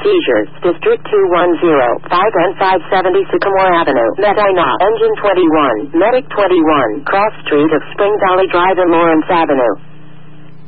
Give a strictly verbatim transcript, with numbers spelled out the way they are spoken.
seizures. District two one zero, five and five seventy Sycamore Avenue. Medina. Engine twenty-one. Medic twenty-one. Cross Street of Spring Valley Drive and Lawrence Avenue.